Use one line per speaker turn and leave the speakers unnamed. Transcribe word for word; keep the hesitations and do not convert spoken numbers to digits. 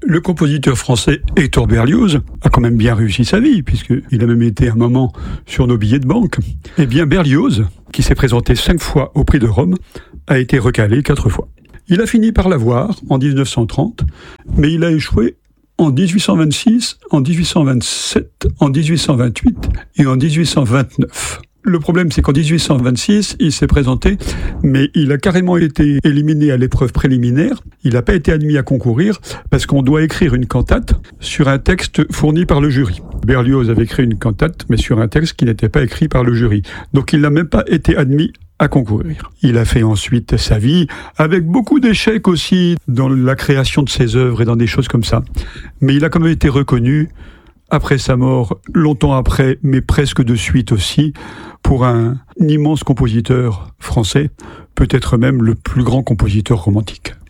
Le compositeur français Hector Berlioz a quand même bien réussi sa vie, puisqu'il a même été un moment sur nos billets de banque. Eh bien, Berlioz, qui s'est présenté cinq fois au Prix de Rome, a été recalé quatre fois. Il a fini par l'avoir en dix-neuf cent trente, mais il a échoué en dix-huit cent vingt-six, en dix-huit cent vingt-sept, en dix-huit cent vingt-huit et en dix-huit cent vingt-neuf. Le problème, c'est qu'en dix-huit cent vingt-six, il s'est présenté, mais il a carrément été éliminé à l'épreuve préliminaire. Il n'a pas été admis à concourir parce qu'on doit écrire une cantate sur un texte fourni par le jury. Berlioz avait écrit une cantate, mais sur un texte qui n'était pas écrit par le jury. Donc il n'a même pas été admis à concourir. Il a fait ensuite sa vie, avec beaucoup d'échecs aussi dans la création de ses œuvres et dans des choses comme ça. Mais il a quand même été reconnu après sa mort, longtemps après, mais presque de suite aussi, pour un immense compositeur français, peut-être même le plus grand compositeur romantique.